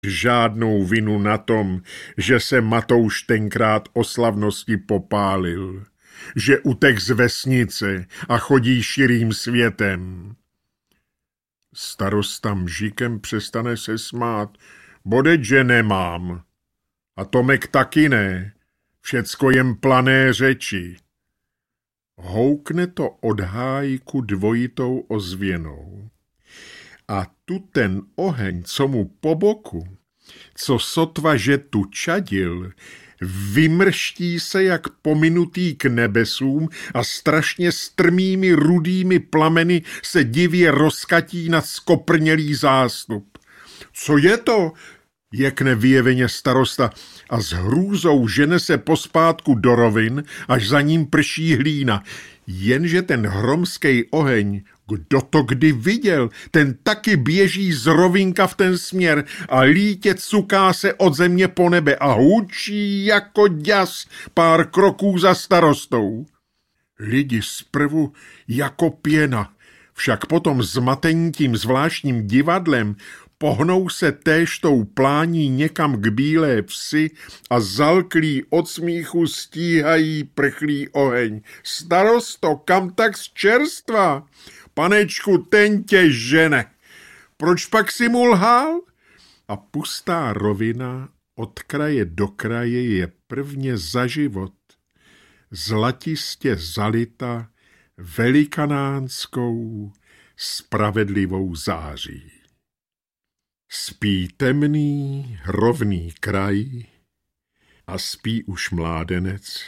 žádnou vinu na tom, že se Matouš tenkrát o slavnosti popálil, že utek z vesnice a chodí širým světem. Starosta mžikem přestane se smát. Bodeť, že nemám. A Tomek taky ne. Všecko jen plané řeči. Houkne to od hájku dvojitou ozvěnou. A tu ten oheň, co mu po boku, co sotva, že tu čadil, vymrští se jak pominutý k nebesům a strašně strmými rudými plameny se divě rozkatí nad skoprnělý zástup. Co je to? Jekne vyjeveně starosta a s hrůzou žene se pospátku do rovin, až za ním prší hlína. Jenže ten hromský oheň, kdo to kdy viděl, ten taky běží z rovinka v ten směr a lítě cuká se od země po nebe a hučí jako děs pár kroků za starostou. Lidi zprvu jako pěna, však potom zmatení tím zvláštním divadlem pohnou se též tou plání někam k bílé vsi a zalklí od smíchu stíhají prchlý oheň. Starosto, kam tak z čerstva? Panečku, ten tě žene. Proč pak si mu lhal? A pustá rovina od kraje do kraje je prvně za život zlatistě zalita velikanánskou spravedlivou září. Spí temný, rovný kraj a spí už mládenec.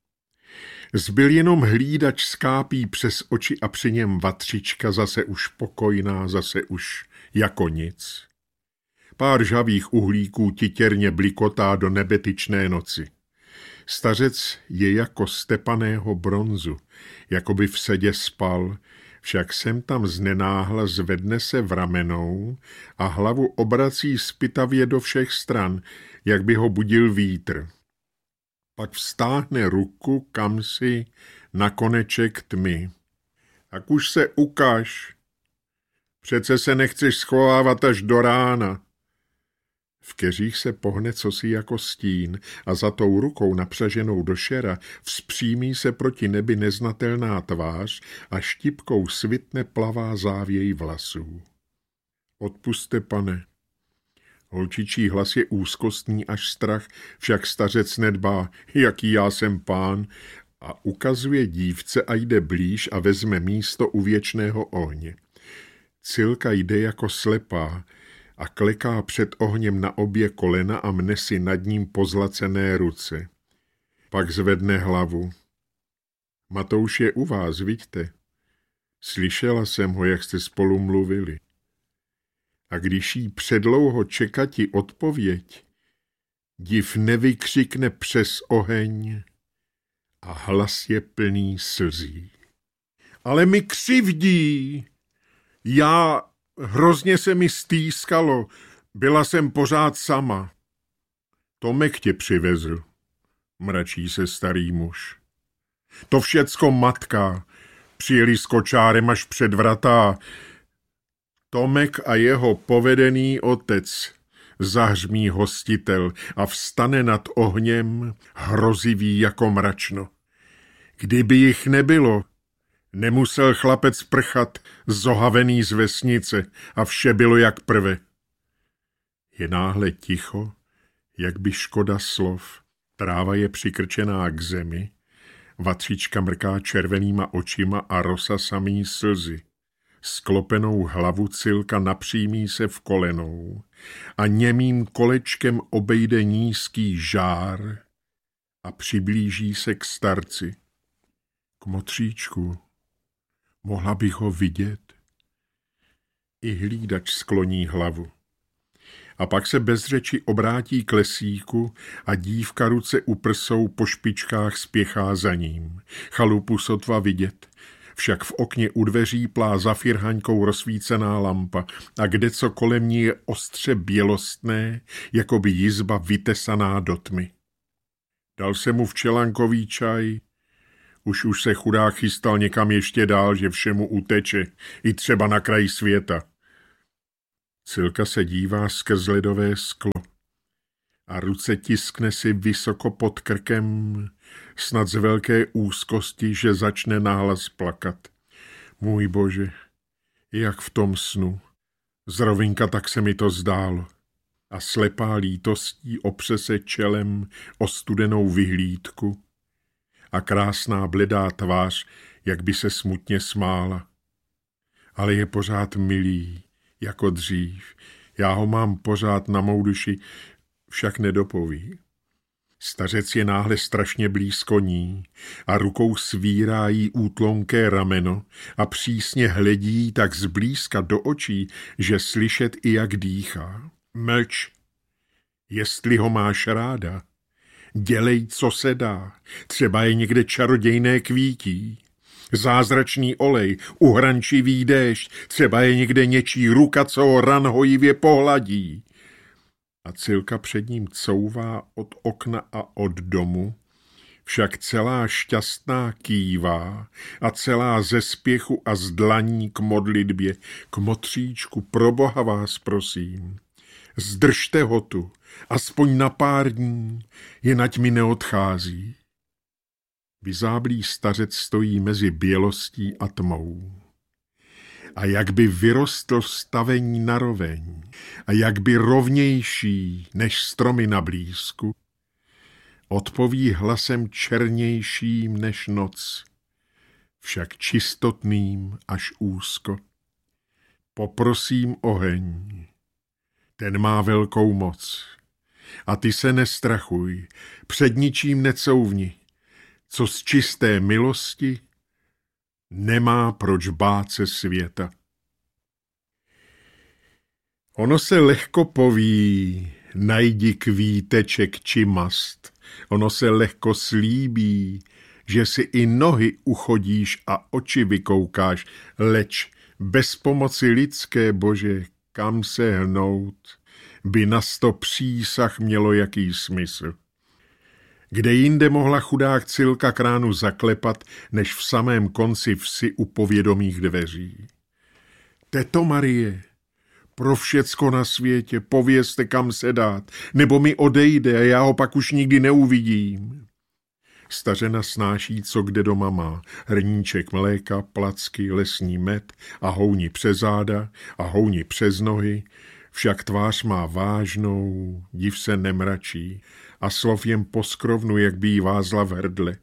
Zbyl jenom hlídač skápí přes oči a při něm vatřička, zase už pokojná, zase už jako nic. Pár žavých uhlíků titěrně blikotá do nebetyčné noci. Stařec je jako stepaného bronzu, jako by v sedě spal, však sem tam znenáhla zvedne se v ramenou a hlavu obrací zpytavě do všech stran, jak by ho budil vítr. Pak vztáhne ruku kamsi na koneček tmy. Tak už se ukaž. Přece se nechceš schovávat až do rána. V keřích se pohne cosi jako stín a za tou rukou napřaženou do šera vzpřímí se proti nebi neznatelná tvář a štipkou svitne plavá závěj vlasů. Odpuste, pane. Holčičí hlas je úzkostný až strach, však stařec nedbá, jaký já jsem pán, a ukazuje dívce a jde blíž a vezme místo u věčného ohně. Cilka jde jako slepá a kleká před ohněm na obě kolena a mne si nad ním pozlacené ruce. Pak zvedne hlavu. Matouš je u vás, vidíte? Slyšela jsem ho, jak jste spolu mluvili. A když jí předlouho čekati odpověď, div nevykřikne přes oheň a hlas je plný slzí. Ale mi křivdí! Hrozně se mi stýskalo, byla jsem pořád sama. Tomek tě přivezl, mračí se starý muž. To všecko matka, přijeli s kočárem až před vrata. Tomek a jeho povedený otec, zahřmí hostitel a vstane nad ohněm, hrozivý jako mračno. Kdyby jich nebylo, nemusel chlapec prchat zohavený z vesnice a vše bylo jak prve. Je náhle ticho, jak by škoda slov. Tráva je přikrčená k zemi, vatřička mrká červenýma očima a rosa samý slzy. Sklopenou hlavu Cilka napřímí se v kolenou a němým kolečkem obejde nízký žár a přiblíží se k starci. Kmotříčku, mohla bych ho vidět? I hlídač skloní hlavu. A pak se bez řeči obrátí k lesíku a dívka ruce u prsou po špičkách spěchá za ním. Chalupu sotva vidět, však v okně u dveří plá zafirhaňkou rozsvícená lampa a kdeco kolem ní je ostře bělostné, jako by jizba vytesaná do tmy. Dal se mu včelankový čaj, už se chudák chystal někam ještě dál, že všemu uteče, i třeba na kraji světa. Cilka se dívá skrz ledové sklo a ruce tiskne si vysoko pod krkem, snad z velké úzkosti, že začne nahlas plakat. Můj Bože, jak v tom snu. Zrovna tak se mi to zdálo. A slepá lítostí opře se čelem o studenou vyhlídku a krásná bledá tvář, jak by se smutně smála. Ale je pořád milý, jako dřív. Já ho mám pořád na mou duši, však nedopoví. Stařec je náhle strašně blízko ní a rukou svírá jí útlonké rameno a přísně hledí tak zblízka do očí, že slyšet i jak dýchá. Mlč, jestli ho máš ráda. Dělej, co se dá. Třeba je někde čarodějné kvítí. Zázračný olej, uhrančivý déšť, třeba je někde něčí ruka, co ho ran hojivě pohladí. A Cilka před ním couvá od okna a od domu, však celá šťastná kývá a celá ze spěchu a z dlaní k modlitbě, k motříčku, pro Boha vás prosím. Zdržte ho tu, aspoň na pár dní, jenať mi neodchází. Vyzáblý stařec stojí mezi bělostí a tmou. A jak by vyrostl stavení na roveň, a jak by rovnější než stromy na blízku, odpoví hlasem černějším než noc, však čistotným až úzko. Poprosím oheň, ten má velkou moc. A ty se nestrachuj, před ničím necouvni, co z čisté milosti nemá proč bát se světa. Ono se lehko poví, najdi kvíteček či mast. Ono se lehko slíbí, že si i nohy uchodíš a oči vykoukáš, leč bez pomoci lidské, Bože, kam se hnout, by na 100 přísah mělo jaký smysl. Kde jinde mohla chudák Cilka kránu zaklepat, než v samém konci vsi u povědomých dveří. Teto Marie, pro všecko na světě, povězte, kam se dát, nebo mi odejde a já ho pak už nikdy neuvidím. Stařena snáší, co kde doma má, hrníček mléka, placky, lesní med a houni přes záda a houni přes nohy, však tvář má vážnou, div se nemračí a slov jen poskrovnu, jak by jí vázla v hrdle.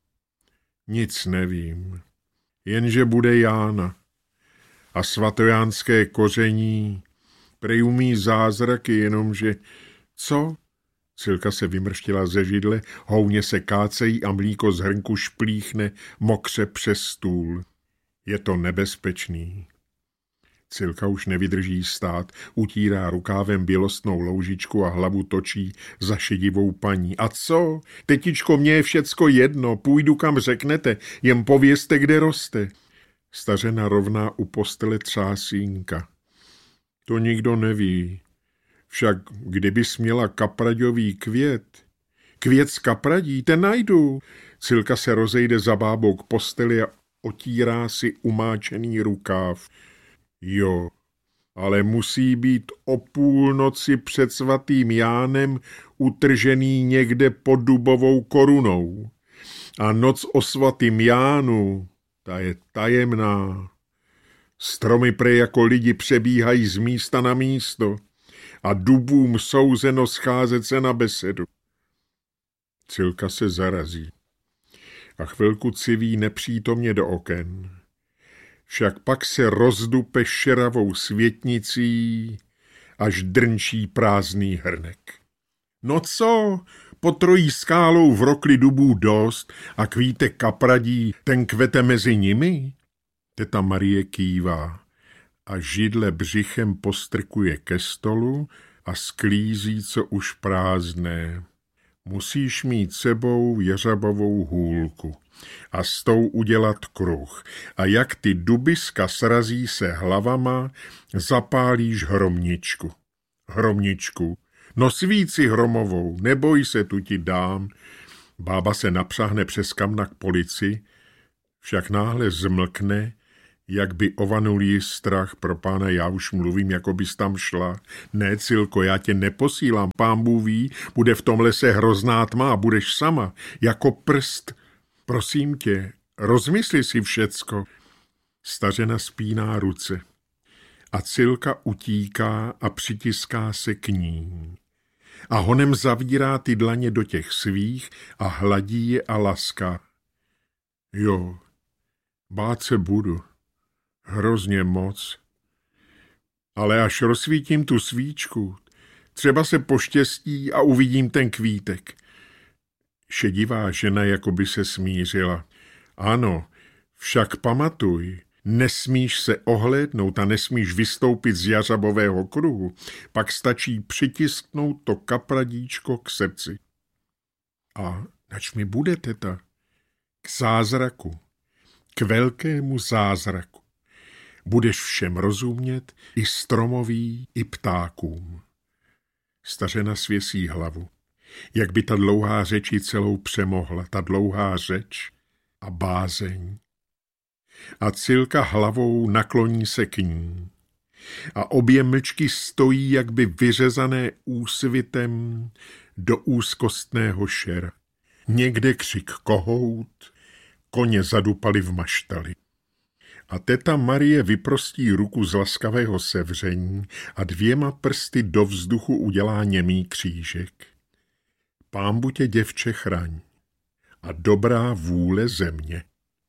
Nic nevím, jenže bude Jána a svatojánské koření prej umí zázraky, jenomže co? Cilka se vymrštila ze židle, houně se kácejí a mlíko z hrnku šplíchne mokře přes stůl. Je to nebezpečný. Cilka už nevydrží stát, utírá rukávem bělostnou loužičku a hlavu točí za šedivou paní. A co? Tetičko, mně je všecko jedno, půjdu kam řeknete, jen povězte, kde roste. Stařena rovná u postele třásínka. To nikdo neví. Však kdybys měla kapraďový květ, květ z kapradí, ten najdu. Cilka se rozejde za bábou k posteli a otírá si umáčený rukáv. Jo, ale musí být o půlnoci před svatým Jánem utržený někde pod dubovou korunou. A noc o svatým Jánu, ta je tajemná. Stromy prej jako lidi přebíhají z místa na místo a dubům souzeno scházet se na besedu. Cilka se zarazí a chvilku civí nepřítomně do oken. Však pak se rozdupe šeravou světnicí, až drnčí prázdný hrnek. No co, po trojí skálou v rokli dubů dost a kvítek kapradí, ten kvete mezi nimi? Teta Marie kývá a židle břichem postrkuje ke stolu a sklízí, co už prázdné. Musíš mít sebou jeřabovou hůlku a s tou udělat kruh. A jak ty dubiska srazí se hlavama, zapálíš hromničku. Hromničku, no svíci hromovou, neboj se, tu ti dám. Bába se napřahne přes kamna k polici, však náhle zmlkne, Jak by ovanul jí strach, pro pána, já už mluvím, jako bys tam šla. Ne, Cilko, já tě neposílám, pán Bůh ví, bude v tom lese hrozná tma a budeš sama, jako prst. Prosím tě, rozmysli si všecko. Stařena spíná ruce a Cilka utíká a přitiská se k ní. A honem zavírá ty dlaně do těch svých a hladí je a laská. Jo, bát se budu. Hrozně moc. Ale až rozsvítím tu svíčku, třeba se poštěstí a uvidím ten kvítek. Šedivá žena jako by se smířila. Ano, však pamatuj, nesmíš se ohlédnout a nesmíš vystoupit z jařabového kruhu, pak stačí přitisknout to kapradíčko k srdci. A nač mi bude, teta? K zázraku, k velkému zázraku. Budeš všem rozumět, i stromoví, i ptákům. Stařena svěsí hlavu. Jak by ta dlouhá řeč ji celou přemohla, ta dlouhá řeč a bázeň. A Cilka hlavou nakloní se k ní. A obě mlčky stojí, jak by vyřezané úsvitem do úzkostného šera. Někde křik kohout, koně zadupali v maštali. A teta Marie vyprostí ruku z laskavého sevření a dvěma prsty do vzduchu udělá němý křížek. Pánbu tě, děvče, chraň a dobrá vůle země.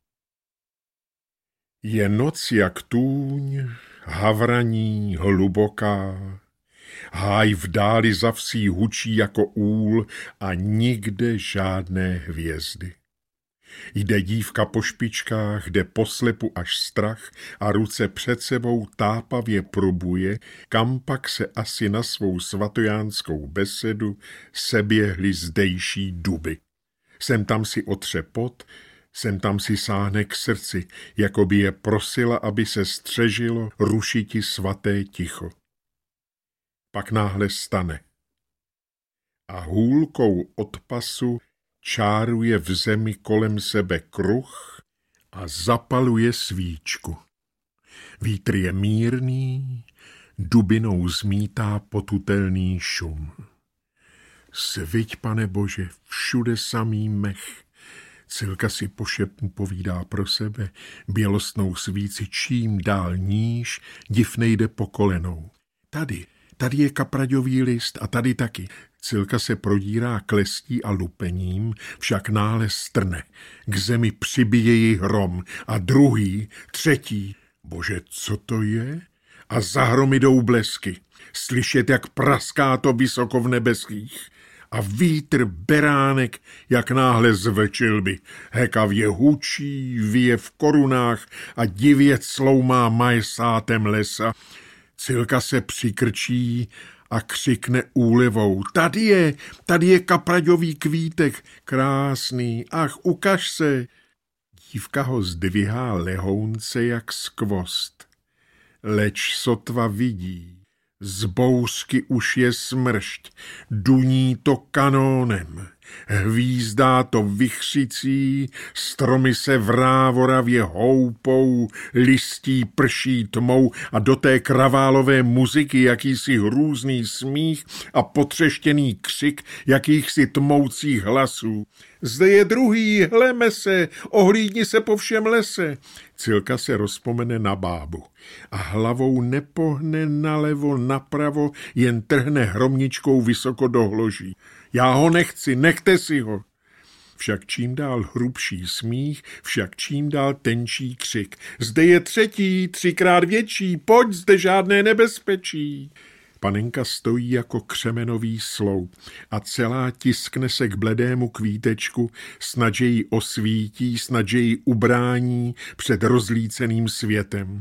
Je noc jak tůň, havraní, hluboká, háj v dáli za vsí hučí jako úl a nikde žádné hvězdy. Jde dívka po špičkách, jde poslepu až strach a ruce před sebou tápavě probuje, kam pak se asi na svou svatojánskou besedu seběhly zdejší duby. Sem tam si otře pot, sem tam si sáhne k srdci, jako by je prosila, aby se střežilo rušiti svaté ticho. Pak náhle stane a hůlkou od pasu čáruje v zemi kolem sebe kruh a zapaluje svíčku. Vítr je mírný, dubinou zmítá potutelný šum. Sviť, Pane Bože, všude samý mech. Cilka si po šepnu povídá pro sebe, bělostnou svíci čím dál níž, div nejde po kolenou. Tady je kapraďový list a tady taky. Cilka se prodírá klestí a lupením, však náhle strne. K zemi přibije ji hrom a druhý, třetí. Bože, co to je? A za hrom jdou blesky. Slyšet, jak praská to vysoko v nebeských. A vítr beránek, jak náhle zvlčil by. Hekavě hučí, vyje v korunách a divě cloumá majesátem lesa. Cilka se přikrčí a křikne úlevou. Tady je kapraďový kvítek, krásný, ach, ukaž se. Dívka ho zdvihá lehounce jak skvost. Leč sotva vidí. Z bouřky už je smršť, duní to kanónem, hvízdá to vichřicí, stromy se vrávoravě houpou, listí prší tmou a do té kraválové muziky jakýsi hrůzný smích a potřeštěný křik jakýchsi tmoucích hlasů. Zde je druhý, hleme se, ohlídni se po všem lese. Cilka se rozpomene na bábu a hlavou nepohne nalevo, napravo, jen trhne hromničkou vysoko do hloží. Já ho nechci, nechte si ho. Však čím dál hrubší smích, však čím dál tenčí křik. Zde je třetí, třikrát větší, pojď, zde žádné nebezpečí. Panenka stojí jako křemenový sloup a celá tiskne se k bledému kvítečku, snad že ji osvítí, snad že ji ubrání před rozlíceným světem.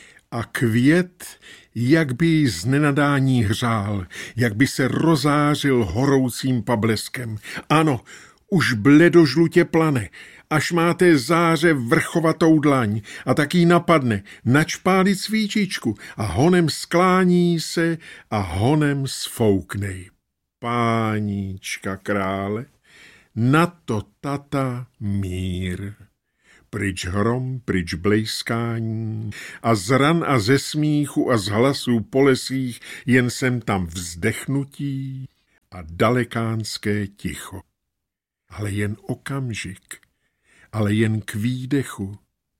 A květ, jak by ji z nenadání hřál, jak by se rozářil horoucím pableskem. Ano, už bledožlutě plane, až máte záře vrchovatou dlaň a tak jí napadne načpálit svíčičku a honem sklání se a honem sfouknej. Páníčka krále, na to tata mír. Pryč hrom, pryč blejskání a z ran a ze smíchu a z hlasů po lesích jen sem tam vzdechnutí a dalekánské ticho. Ale jen okamžik, ale jen k výdechu.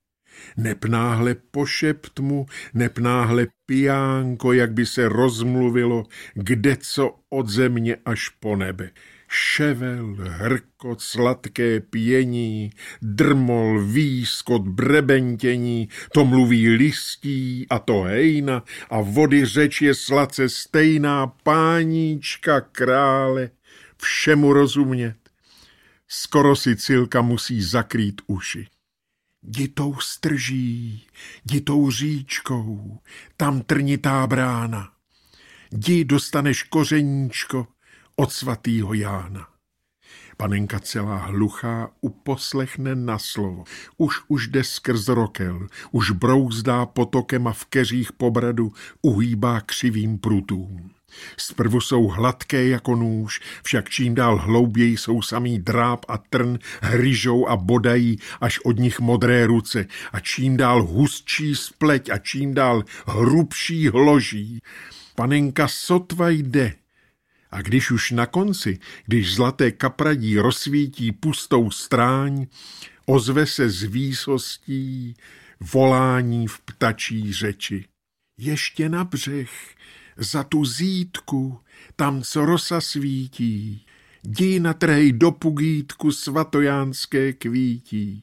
Neb náhle pošept mu, neb náhle pijánko, jak by se rozmluvilo, kdeco od země až po nebe. Ševel, hrkot, sladké pění, drmol, výskot, brebentění, to mluví listí a to hejna a vody řeč je sladce stejná, páníčka krále, všemu rozumět. Skoro si Cilka musí zakrýt uši. Jdi tou strží, jdi tou říčkou, tam trnitá brána. Jdi dostaneš kořeníčko od svatýho Jána. Panenka celá hluchá uposlechne na slovo. Už jde skrz rokel, už brouzdá potokem a v keřích po bradu uhýbá křivým prutům. Zprvu jsou hladké jako nůž, však čím dál hlouběji jsou samý dráp a trn, hryžou a bodají až od nich modré ruce a čím dál hustší spleť a čím dál hrubší hloží. Panenka sotva jde a když už na konci, když zlaté kapradí rozsvítí pustou stráň, ozve se z výsostí volání v ptačí řeči. Ještě na břeh, za tu zítku, tam, co rosa svítí, jdi natrhej do pugítku svatojánské kvítí.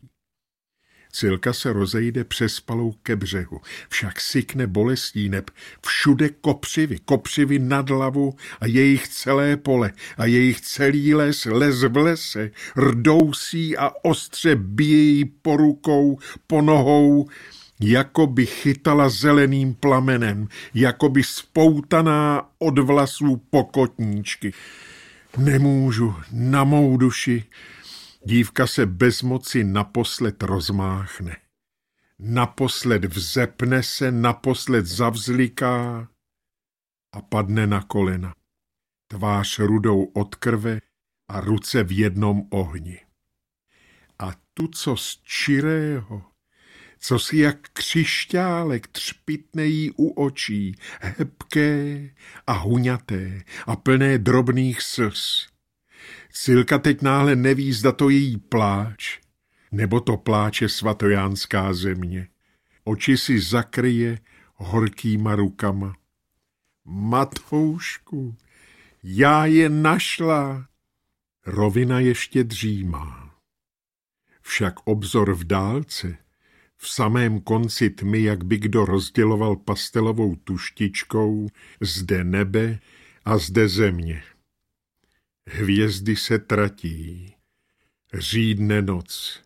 Cilka se rozejde přespalou ke břehu, však sykne bolestí, neb všude kopřivy nad hlavu a jejich celé pole a jejich celý les v lese, rdousí a ostře bíjí po rukou, po nohou, jako by chytala zeleným plamenem, jako by spoutaná od vlasů pokotníčky. Nemůžu, na mou duši. Dívka se bez moci naposled rozmáchne. Naposled vzepne se, naposled zavzliká a padne na kolena. Tvář rudou od krve a ruce v jednom ohni. A tu, co z čirého, co si jak křišťálek třpitne jí u očí, hebké a huňaté a plné drobných slz. Cilka teď náhle neví, zda to její pláč, nebo to pláče svatojánská země. Oči si zakryje horkýma rukama. Matoušku, já je našla. Rovina ještě dřímá. Však obzor v dálce, v samém konci tmy, jak by kdo rozděloval pastelovou tuštičkou, zde nebe a zde země. Hvězdy se tratí, řídne noc.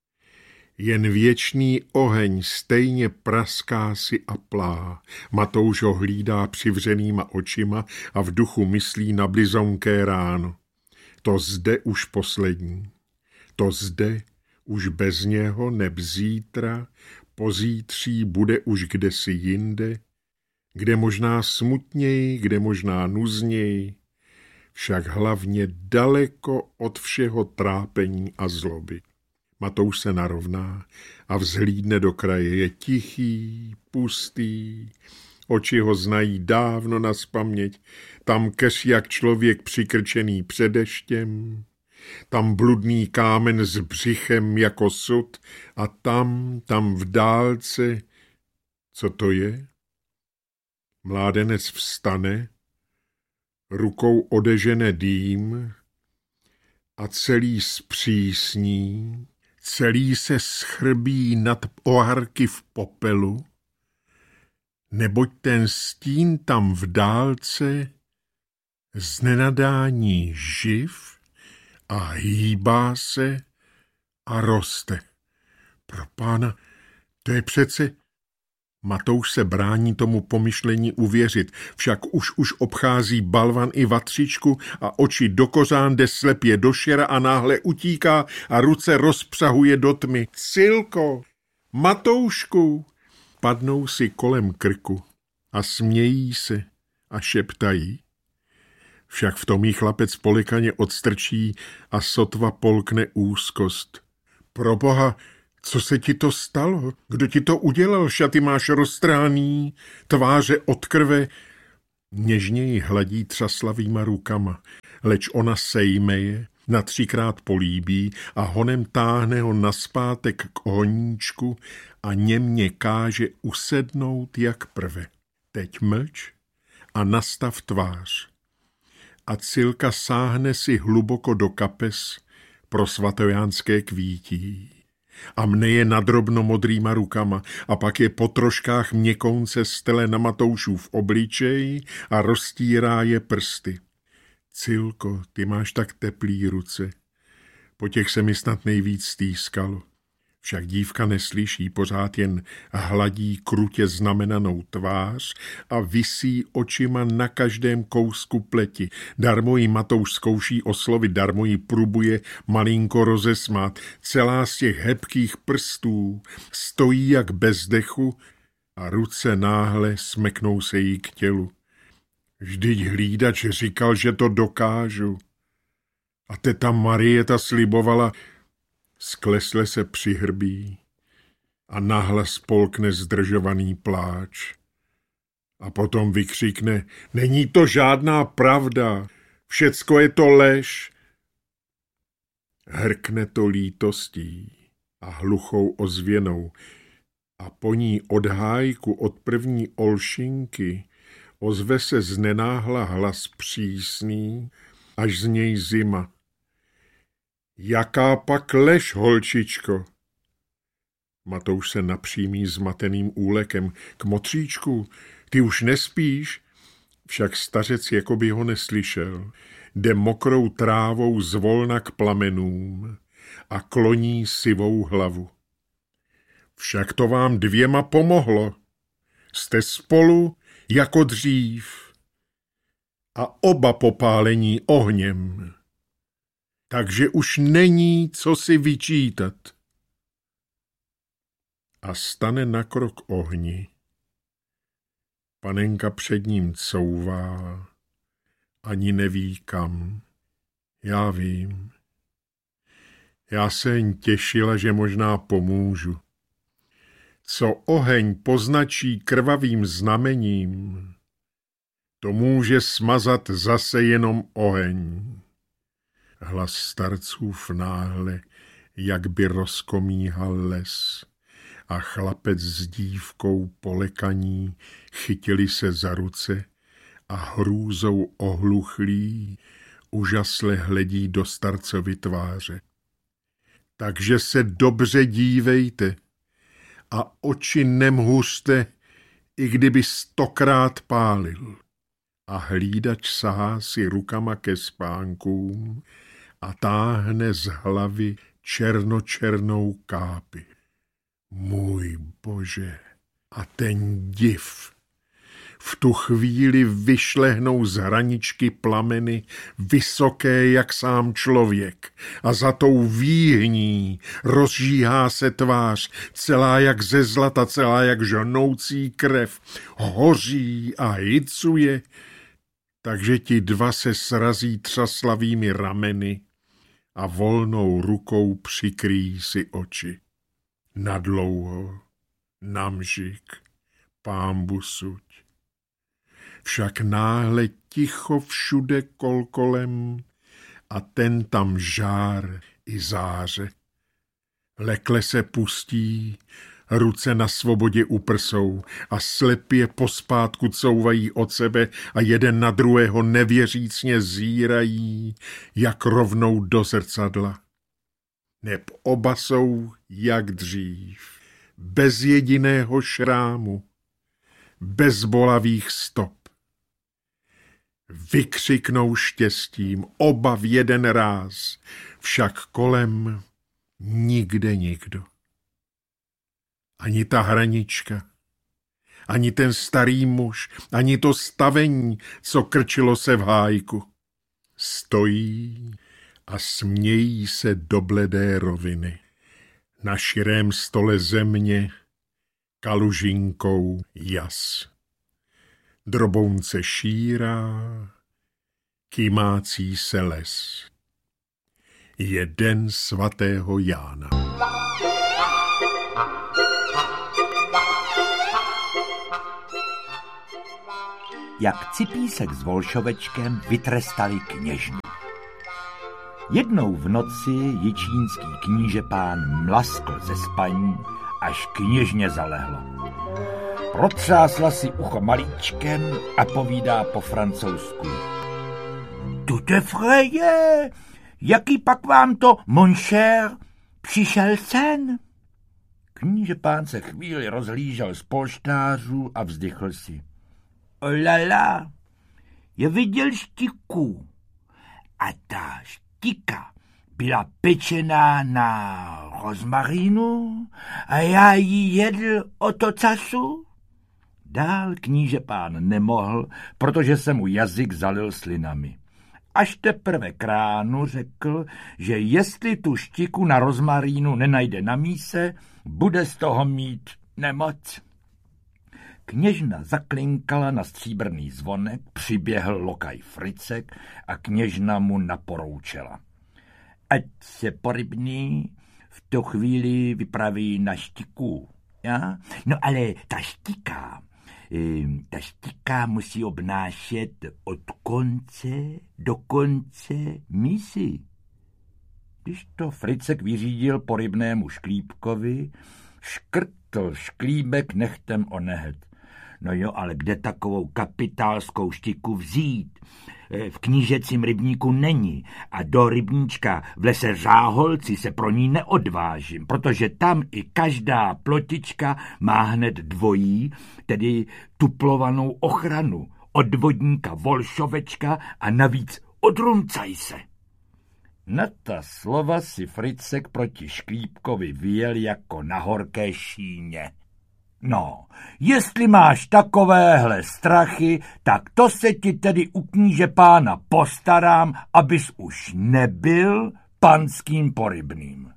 Jen věčný oheň stejně praská si a plá. Matouš ho hlídá přivřenýma očima a v duchu myslí na blizonké ráno. To zde už poslední, to zde už bez něho, neb zítra, pozítří bude už kdesi jinde, kde možná smutněji, kde možná nuzněji, však hlavně daleko od všeho trápení a zloby. Matouš se narovná a vzhlídne do kraje. Je tichý, pustý, oči ho znají dávno nazpaměť, tam keř jak člověk přikrčený před deštěm, tam bludný kámen s břichem jako sud a tam v dálce, co to je? Mládenec vstane, rukou odežene dým a celý zpřísní, celý se schrbí nad oharky v popelu, neboť ten stín tam v dálce z nenadání živ a hýbá se a roste. Pro pána, to je přece... Matouš se brání tomu pomyšlení uvěřit, však už obchází balvan i vatřičku a oči do kořán jde slepě do šera a náhle utíká a ruce rozpřahuje do tmy. Cilko, Matoušku! Padnou si kolem krku a smějí se a šeptají. Však v tom jí chlapec polikaně odstrčí a sotva polkne úzkost. Proboha, Co se ti to stalo? Kdo ti to udělal? Šaty máš roztrhaný, tváře od krve. Něžně ji hladí třaslavýma rukama, leč ona sejme je, na 3krát políbí a honem táhne ho naspátek k ohníčku a němě káže usednout jak prve. Teď mlč a nastav tvář. A Cilka sáhne si hluboko do kapes pro svatojánské kvítí. A mne je nadrobno modrýma rukama a pak je po troškách měkounce stele na Matoušův obličej a roztírá je prsty. Cilko, ty máš tak teplý ruce, po těch se mi snad nejvíc stýskalo. Však dívka neslyší, pořád jen hladí krutě znamenanou tvář a visí očima na každém kousku pleti. Darmo jí Matouš zkouší oslovit, darmo jí prubuje malinko rozesmát. Celá z těch hebkých prstů stojí jak bez dechu a ruce náhle smeknou se jí k tělu. Vždyť hlídač říkal, že to dokážu. A teta Marieta slibovala. Sklesle se přihrbí a nahlas polkne zdržovaný pláč. A potom vykřikne, není to žádná pravda, všecko je to lež. Hrkne to lítostí a hluchou ozvěnou a po ní od hájku od první olšinky ozve se znenáhla hlas přísný, až z něj zima. Jaká pak lež, holčičko? Matouš se napřímí zmateným úlekem. K motříčku, ty už nespíš? Však stařec jako by ho neslyšel. Jde mokrou trávou zvolna k plamenům a kloní sivou hlavu. Však to vám 2 pomohlo. Jste spolu jako dřív a oba popálení ohněm. Takže už není co si vyčítat. A stane na krok ohni. Panenka před ním couvá, ani neví kam. Já vím. Já se jen těšila, že možná pomůžu. Co oheň poznačí krvavým znamením, to může smazat zase jenom oheň. Hlas starcův náhle, jak by rozkomíhal les, a chlapec s dívkou polekaní chytili se za ruce a hrůzou ohluchlí úžasle hledí do starcovy tváře. Takže se dobře dívejte a oči nemhuřte, i kdyby 100krát pálil. A hlídač sahá si rukama ke spánkům a táhne z hlavy černočernou kápi. Můj Bože, a ten div. V tu chvíli vyšlehnou z hraničky plameny, vysoké jak sám člověk, a za tou výhní rozžíhá se tvář, celá jak ze zlata, celá jak žonoucí krev, hoří a hycuje, takže ti 2 se srazí třaslavými rameny a volnou rukou přikryjí si oči. Nadlouho, namžik, pánbu suď. Však náhle ticho všude kolkolem a ten tam žár i záře. Lekle se pustí, ruce na svobodě uprsou a slepě pospátku couvají od sebe a jeden na druhého nevěřícně zírají, jak rovnou do zrcadla. Neb oba jsou jak dřív, bez jediného šrámu, bez bolavých stop. Vykřiknou štěstím, oba v jeden ráz, však kolem nikde nikdo. Ani ta hranička, ani ten starý muž, ani to stavení, co krčilo se v hájku. Stojí a smějí se do bledé roviny. Na širém stole země kalužinkou jas. Drobounce šírá, kymácí se les. Je den svatého Jána. jak Cipísek s Volšovečkem vytrestali kněžnu. Jednou v noci jičínský knížepán mlaskl ze spaní, až kněžně zalehlo. Protřásla si ucho malíčkem a povídá po francouzsku. Tute frère, jaký pak vám to, mon cher, přišel sen? Knížepán se chvíli rozhlížel z polštářů a vzdychl si. Olala, je viděl štiku. A ta štika byla pečená na rozmarínu a já ji jedl od ocasu? Dál knížepán nemohl, protože se mu jazyk zalil slinami. Až teprve k ránu řekl, že jestli tu štiku na rozmarínu nenajde na míse, bude z toho mít nemoc. Kněžna zaklinkala na stříbrný zvonek, přiběhl lokaj Fricek a kněžna mu naporoučela. Ať se Porybný v tu chvíli vypraví na štiku. Ja? No ale ta štika musí obnášet od konce do konce mísy. Když to Fricek vyřídil Porybnému Šklípkovi, škrtl Šklíbek nechtem o nehet. No jo, ale kde takovou kapitálskou štiku vzít? V knížecím rybníku není a do rybníčka v lese Řáholci se pro ní neodvážím, protože tam i každá plotička má hned dvojí, tedy tuplovanou ochranu od vodníka Volšovečka a navíc odruncaj se. Na ta slova si Fricek proti Šklípkovi vyjel jako na horké šíně. No, jestli máš takovéhle strachy, tak to se ti tedy u knížepána postarám, abys už nebyl panským Porybným.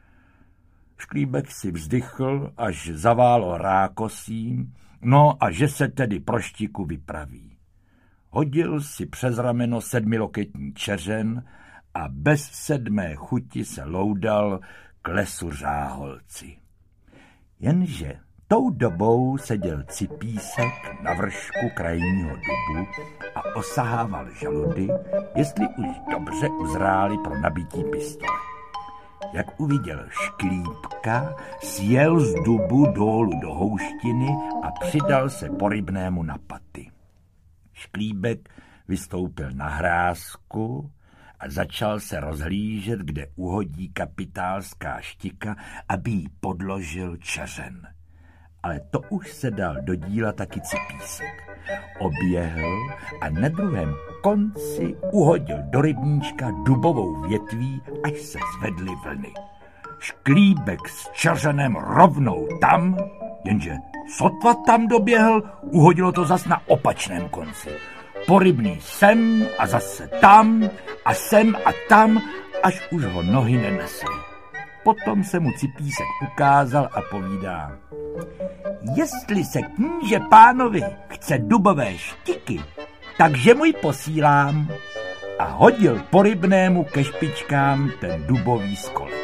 Šklíbek si vzdychl, až zaválo rákosím, no a že se tedy pro štiku vypraví. Hodil si přes rameno 7loketní čeřen a bez 7. chuti se loudal k lesu Řáholci. Jenže tou dobou seděl Cipísek na vršku krajního dubu a osahával žaludy, jestli už dobře uzráli pro nabití pistole. Jak uviděl Šklípka, sjel z dubu dolů do houštiny a přidal se Porybnému na paty. Šklíbek vystoupil na hrázku a začal se rozhlížet, kde uhodí kapitálská štika, aby jí podložil čeřen. Ale to už se dal do díla taky Cipísek. Oběhl a na druhém konci uhodil do rybníčka dubovou větví, až se zvedly vlny. Šklíbek s čeřenem rovnou tam, jenže sotva tam doběhl, uhodilo to zas na opačném konci. Porybný sem a zase tam a sem a tam, až už ho nohy nenesly. Potom se mu Cipísek ukázal a povídá. Jestli se kníže pánovi chce dubové štiky, takže mu ji posílám. A hodil Porybnému ke špičkám ten dubový skolek.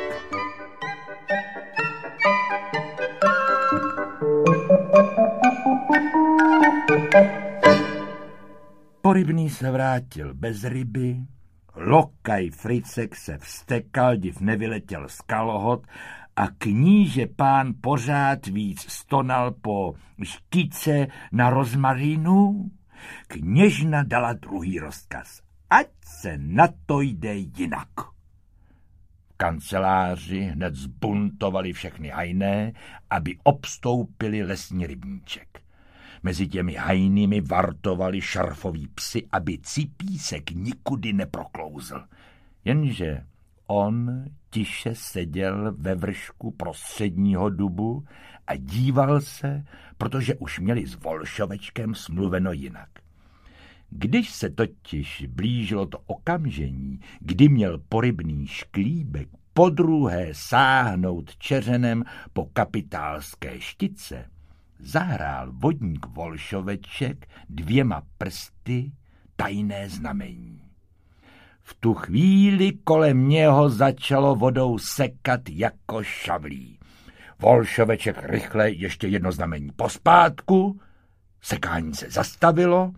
Porybný se vrátil bez ryby, lokaj Fricek se vztekal, div nevyletěl z kalhot a kníže pán pořád víc stonal po štice na rozmarínu. Kněžna dala druhý rozkaz, ať se na to jde jinak. V kanceláři hned zbuntovali všechny hajné, aby obstoupili lesní rybníček. Mezi těmi hajnými vartovali šarfoví psi, aby Cipísek nikudy neproklouzl. Jenže on tiše seděl ve vršku prostředního dubu a díval se, protože už měli s Volšovečkem smluveno jinak. Když se totiž blížilo to okamžení, kdy měl Porybný Šklíbek podruhé sáhnout čeřenem po kapitálské štice, zahrál vodník Volšoveček 2 prsty tajné znamení. V tu chvíli kolem něho začalo vodou sekat jako šavlí. Volšoveček rychle ještě jedno znamení pospátku, sekání se zastavilo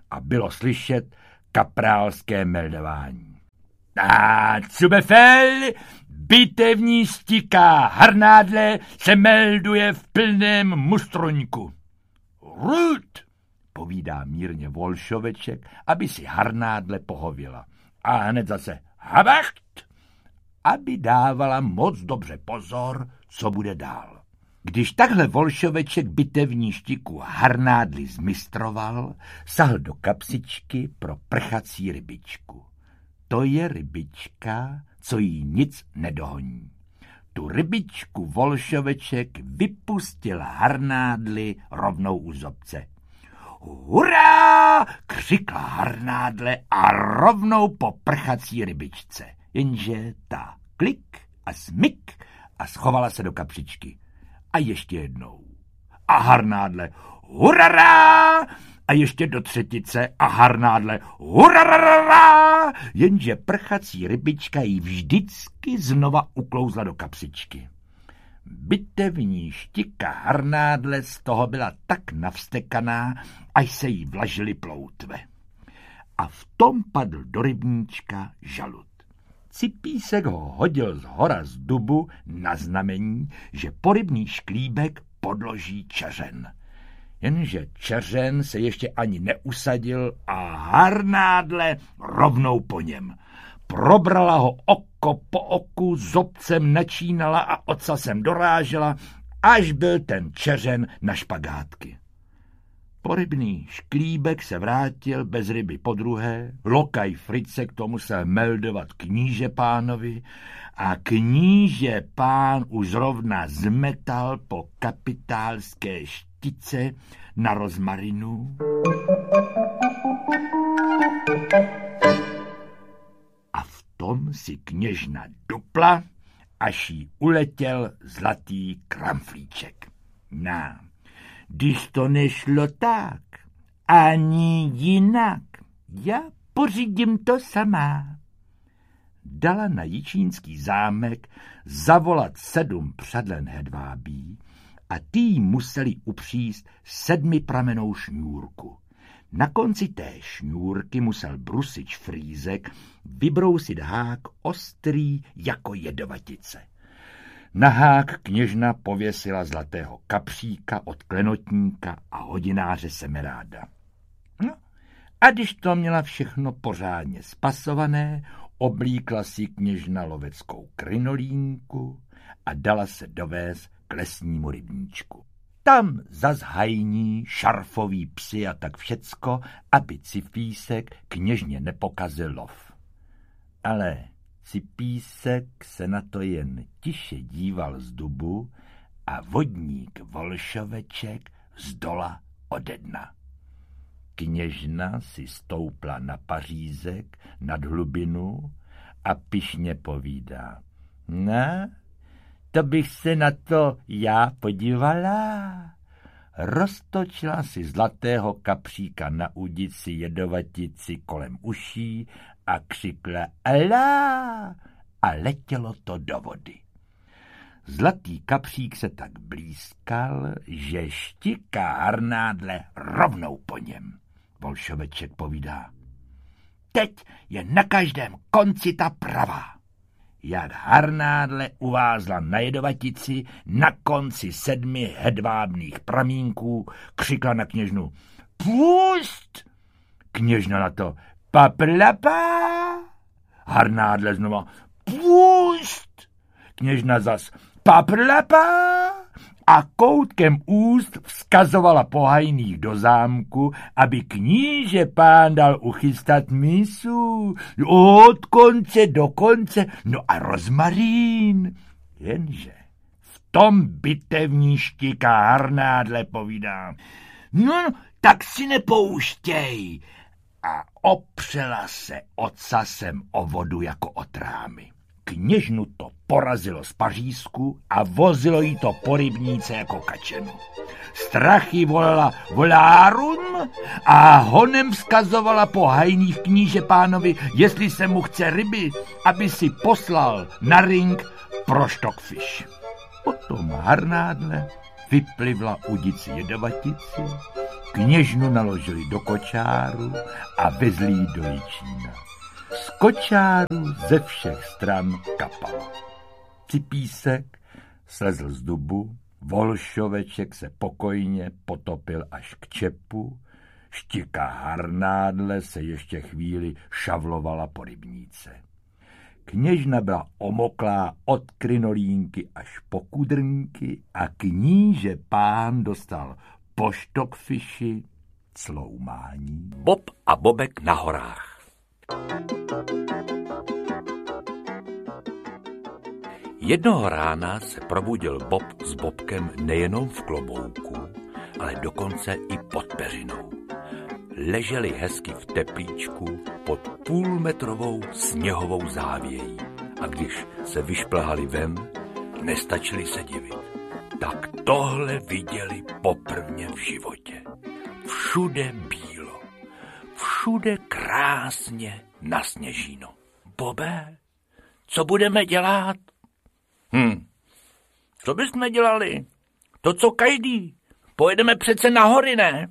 a bylo slyšet kaprálské meldování. A zu Befehl, bitevní stika Harnádle se melduje v plném mustroňku. Rud, povídá mírně Volšoveček, aby si Harnádle pohověla. A hned zase habacht, aby dávala moc dobře pozor, co bude dál. Když takhle Volšoveček bitevní štiku Harnádli zmistroval, sahl do kapsičky pro prchací rybičku. To je rybička, co jí nic nedohoní. Tu rybičku Volšoveček vypustil Harnádli rovnou u zobce. Hurá! Křikla Harnádle a rovnou po prchací rybičce. Jenže ta klik a smyk a schovala se do kapsičky. A ještě jednou. A Harnádle hurará! A ještě do třetice a Harnádle hurará! Jenže prchací rybička jí vždycky znova uklouzla do kapsičky. Bitevní štika Harnádle z toho byla tak navstekaná, až se jí vlažily ploutve. A v tom padl do rybníčka žalud. Cipísek ho hodil zhora z dubu na znamení, že porybný šklíbek podloží čeřen. Jenže čeřen se ještě ani neusadil a Harnádle rovnou po něm. Probrala ho oko po oku, zobcem načínala a ocasem dorážela, až byl ten čeřen na špagátky. Porybný šklíbek se vrátil bez ryby podruhé, lokaj Frice k tomu musel meldovat kníže pánovi a kníže pán už zrovna zmetal po kapitálské štice na rozmarinu. A v tom si kněžna dupla, až jí uletěl zlatý kramflíček. Když to nešlo tak, ani jinak, já pořídím to sama. Dala na Jičínský zámek zavolat 7 přadlen hedvábí a ty museli upříst 7pramenou šňůrku. Na konci té šňůrky musel brusič Frýzek vybrousit hák ostrý jako jedovatice. Na hák kněžna pověsila zlatého kapříka od klenotníka a hodináře Semeráda. No, a když to měla všechno pořádně spasované, oblíkla si kněžna loveckou krinolínku a dala se dovést k lesnímu rybníčku. Tam zas hajní, šarfoví psi a tak všecko, aby Cipísek kněžně nepokazil lov. Ale Cipísek se na to jen tiše díval z dubu a vodník Volšoveček z dola ode dna. Kněžna si stoupla na pařízek nad hlubinu a pyšně povídá. No, to bych se na to já podívala. Roztočila si zlatého kapříka na udici jedovatici kolem uší a křikla Alá! A letělo to do vody. Zlatý kapřík se tak blízkal, že štika Harnádle rovnou po něm. Volšoveček povídá. Teď je na každém konci ta pravá. Jak Harnádle uvázla na jedovatici, na konci 7 hedvábných pramínků, křikla na kněžnu. Pust! Kněžna na to. Paplapa! Harnádle znova. Pust! Kněžna zas. Paplapa! A koutkem úst vzkazovala pohajných do zámku, aby kníže pán dal uchystat misu. Od konce do konce, no a rozmarín. Jenže v tom bitevní štika Harnádle povídá. No, tak si nepouštěj. A opřela se ocasem o vodu jako o trámy. Kněžnu to porazilo z pařízku a vozilo jí to po rybníce jako kačenu. Strachy volala volárun a honem vzkazovala po hajných kníže pánovi, jestli se mu chce ryby, aby si poslal na ring pro stockfish. Potom Harnádle vyplivla udit jedomatici, kněžnu naložili do kočáru a vezli ji do Jičína. Z kočáru ze všech stran kapalo. Cipísek slezl z dubu, Volšoveček se pokojně potopil až k čepu, Štika Harnádle se ještě chvíli šavlovala po rybníce. Kněžna byla omoklá od krinolínky až po kudrnky a kníže pán dostal po štokfiši cloumání. Bob a Bobek na horách. Jednoho rána se probudil Bob s Bobkem nejenom v klobouku, ale dokonce i pod peřinou. Leželi hezky v teplíčku pod půlmetrovou sněhovou závějí a když se vyšplhali ven, nestačili se divit. Tak tohle viděli poprvně v životě. Všude bílo, všude krásně nasněžíno. Bobe, co budeme dělat? Co bychom dělali? To, co každý. Pojedeme přece na hory, ne?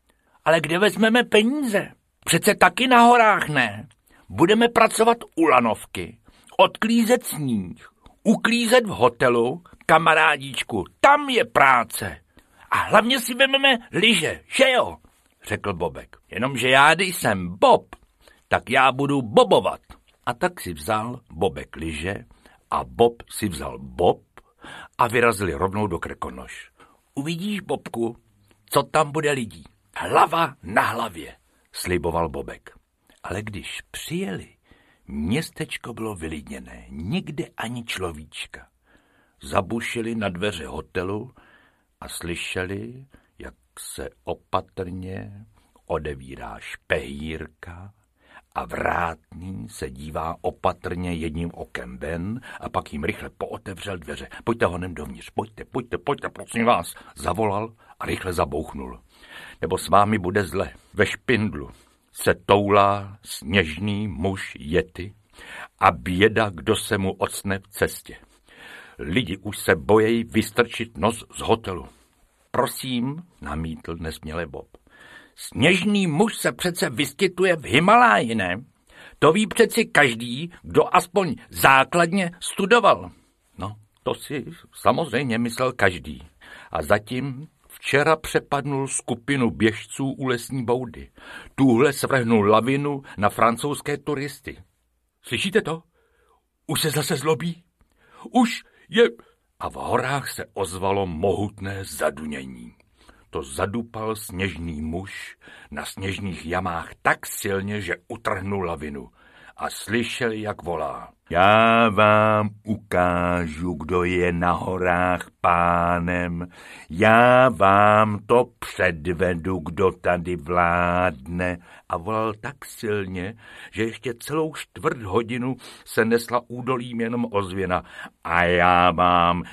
Ale kde vezmeme peníze? Přece taky na horách, ne? Budeme pracovat u lanovky, odklízet sníh, uklízet v hotelu, kamarádíčku, tam je práce. A hlavně si vezmeme lyže, že jo? Řekl Bobek. Jenomže já, když jsem Bob, tak já budu bobovat. A tak si vzal Bobek lyže a Bob si vzal bob a vyrazili rovnou do Krkonoš. Uvidíš, Bobku, co tam bude lidí. Hlava na hlavě, sliboval Bobek. Ale když přijeli, městečko bylo vylidněné, nikde ani človíčka. Zabušili na dveře hotelu a slyšeli, jak se opatrně odevírá špehírka a vrátný se dívá opatrně jedním okem ven a pak jim rychle pootevřel dveře. Pojďte honem dovnitř, pojďte, prosím vás, zavolal a rychle zabouchnul. Nebo s vámi bude zle. Ve špindlu se toulá sněžný muž Yeti a běda, kdo se mu ocne v cestě. Lidi už se bojejí vystrčit nos z hotelu. Prosím, namítl nesměle Bob. Sněžný muž se přece vyskytuje v Himaláji, ne? To ví přeci každý, kdo aspoň základně studoval. No, to si samozřejmě myslel každý. A zatím včera přepadnul skupinu běžců u lesní boudy. Tuhle svrhnul lavinu na francouzské turisty. Slyšíte to? Už se zase zlobí? Už je... A v horách se ozvalo mohutné zadunění. To zadupal sněžný muž na sněžných jamách tak silně, že utrhnul lavinu a slyšeli, jak volá. Já vám ukážu, kdo je na horách pánem. Já vám to předvedu, kdo tady vládne. A volal tak silně, že ještě celou 4 hodinu se nesla údolím jenom ozvěna. A já vám,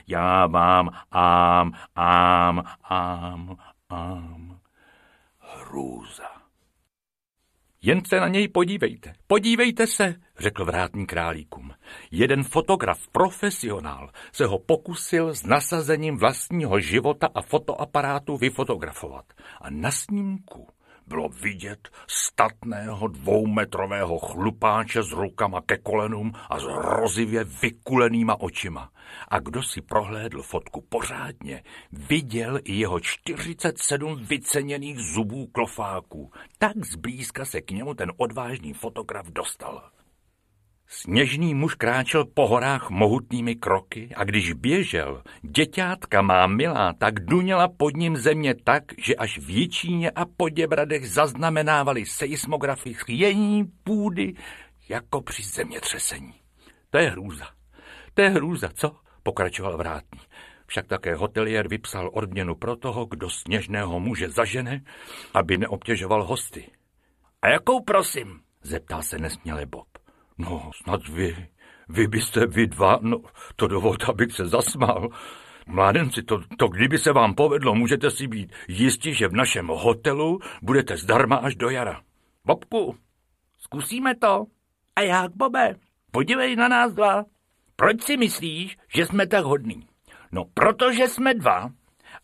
hrůza. Jen se na něj podívejte se, řekl vrátný králíkům. Jeden fotograf, profesionál, se ho pokusil s nasazením vlastního života a fotoaparátu vyfotografovat. A na snímku bylo vidět statného 2metrového chlupáče s rukama ke kolenům a s hrozivě vykulenýma očima. A kdo si prohlédl fotku pořádně, viděl i jeho 47 vyceněných zubů klofáků. Tak zblízka se k němu ten odvážný fotograf dostal. Sněžný muž kráčel po horách mohutnými kroky a když běžel, děťátka má milá, tak duněla pod ním země tak, že až v Jičíně a Poděbradech zaznamenávali seismografy chvění půdy jako při zemětřesení. To je hrůza, co? Pokračoval vrátný. Však také hoteliér vypsal odměnu pro toho, kdo sněžného muže zažene, aby neobtěžoval hosty. A jakou, prosím? Zeptal se nesměle Bob. No, snad vy byste vy dva, no, to dovolte, abych se zasmál. Mládenci, to kdyby se vám povedlo, můžete si být jistí, že v našem hotelu budete zdarma až do jara. Bobku, zkusíme to. A jak, Bobe? Podívej na nás dva. Proč si myslíš, že jsme tak hodní? No, protože jsme 2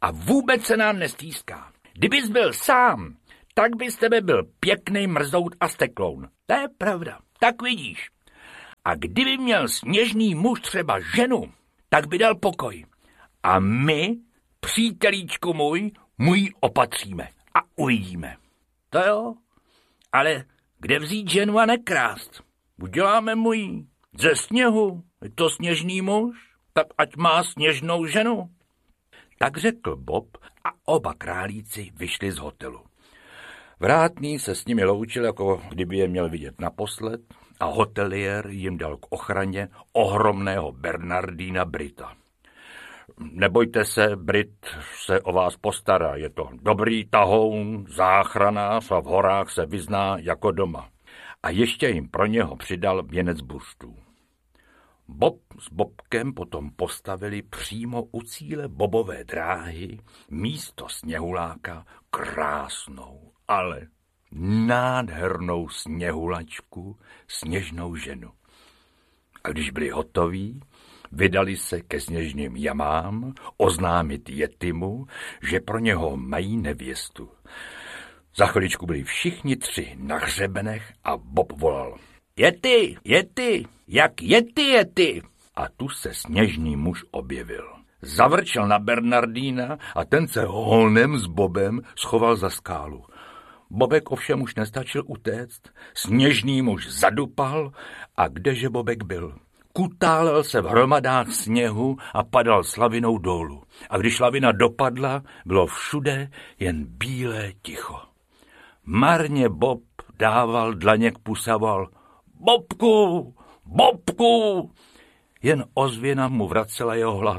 a vůbec se nám nestýská. Kdybys byl sám, tak by z tebe byl pěkný mrzout a stekloun. To je pravda, tak vidíš. A kdyby měl sněžný muž třeba ženu, tak by dal pokoj. A my, přítelíčku můj opatříme a uvidíme. To jo, ale kde vzít ženu a nekrást? Uděláme mu ji ze sněhu, je to sněžný muž, tak ať má sněžnou ženu. Tak řekl Bob a oba králíci vyšli z hotelu. Vrátný se s nimi loučil, jako kdyby je měl vidět naposled, a hoteliér jim dal k ochraně ohromného Bernardína Brita. Nebojte se, Brit se o vás postará, je to dobrý tahoun, záchranář a v horách se vyzná jako doma. A ještě jim pro něho přidal věnec buřtů. Bob s Bobkem potom postavili přímo u cíle bobové dráhy místo sněhuláka krásnou, ale nádhernou sněhulačku, sněžnou ženu. A když byli hotoví, vydali se ke sněžným jamám oznámit Yetimu, že pro něho mají nevěstu. Za chviličku byli všichni tři na hřebenech a Bob volal: Yeti, Yeti, jak Yeti. A tu se sněžný muž objevil. Zavrčel na Bernardína a ten se honem s Bobem schoval za skálu. Bobek ovšem už nestačil utéct, sněžný muž zadupal a kdeže Bobek byl? Kutálel se v hromadách sněhu a padal s lavinou dolů. A když lavina dopadla, bylo všude jen bílé ticho. Marně Bob dával dlaně k pusaval: Bobku, Bobku! Jen ozvěna mu vracela jeho hlas: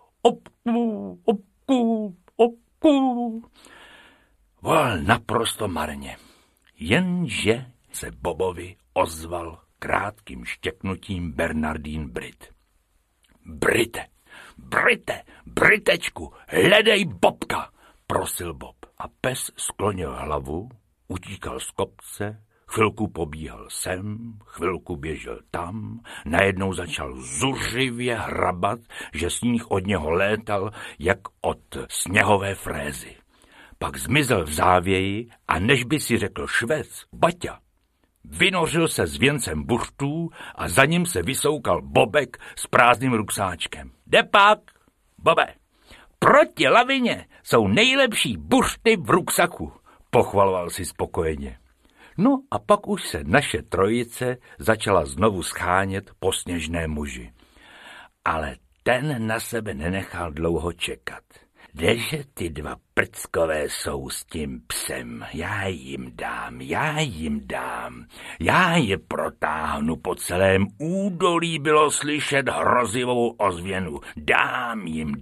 Obku, obku, obku! Volal naprosto marně, jenže se Bobovi ozval krátkým štěknutím Bernardín Brit. Brite, Britečku, hledej Bobka, prosil Bob. A pes sklonil hlavu, utíkal z kopce, chvilku pobíhal sem, chvilku běžel tam, najednou začal zuřivě hrabat, že sníh od něho létal, jak od sněhové frézy. Pak zmizel v závěji a než by si řekl švec, Baťa, vynořil se s věncem buřtů a za ním se vysoukal Bobek s prázdným ruksáčkem. Jde pak, Bobe, proti lavině jsou nejlepší buřty v ruksaku, pochvaloval si spokojeně. No a pak už se naše trojice začala znovu schánět po sněžné muži. Ale ten na sebe nenechal dlouho čekat. Kdeže ty dva prckové jsou s tím psem? Já jim dám. Já je protáhnu po celém údolí, bylo slyšet hrozivou ozvěnu. Dám jim.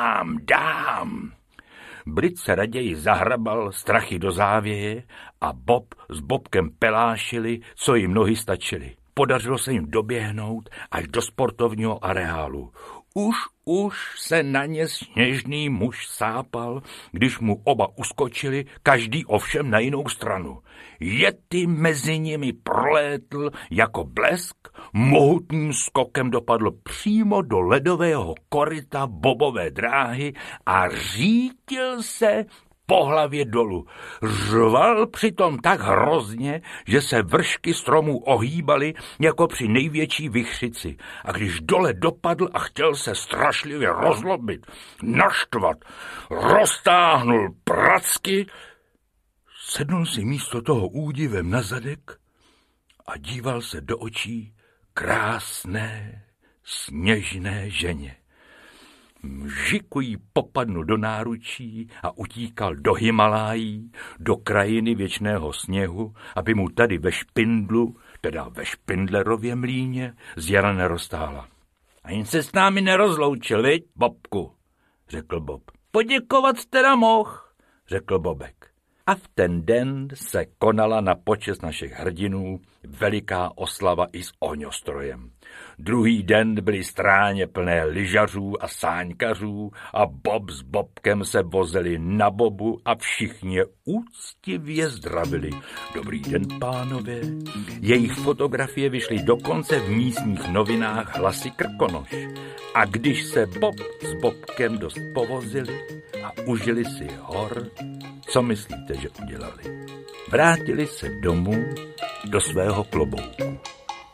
Brit se raději zahrabal strachy do závěje a Bob s Bobkem pelášili, co jim nohy stačily. Podařilo se jim doběhnout až do sportovního areálu. Už se na ně sněžný muž sápal, když mu oba uskočili, každý ovšem na jinou stranu. Yeti mezi nimi prolétl jako blesk, mohutným skokem dopadl přímo do ledového koryta bobové dráhy a řítil se po hlavě dolů. Řval přitom tak hrozně, že se vršky stromů ohýbaly jako při největší vichřici. A když dole dopadl a chtěl se strašlivě rozlobit, naštvat, roztáhnul pracky, sednul si místo toho údivem na zadek a díval se do očí krásné, sněžné ženě. Mžiku jí popadnul do náručí a utíkal do Himalájí, do krajiny věčného sněhu, aby mu tady ve Špindlu, teda ve Špindlerově mlýně, z jara neroztála. A jen se s námi nerozloučil, viď, Bobku, řekl Bob. Poděkovat teda mohl, řekl Bobek. A v ten den se konala na počest našich hrdinů veliká oslava i s ohňostrojem. Druhý den byly stráně plné lyžařů a sáňkařů a Bob s Bobkem se vozili na bobu a všichni je úctivě zdravili. Dobrý den, pánové. Jejich fotografie vyšly dokonce v místních novinách Hlasy Krkonoš. A když se Bob s Bobkem dost povozili a užili si hor, co myslíte, že udělali? Vrátili se domů do svého klobouku.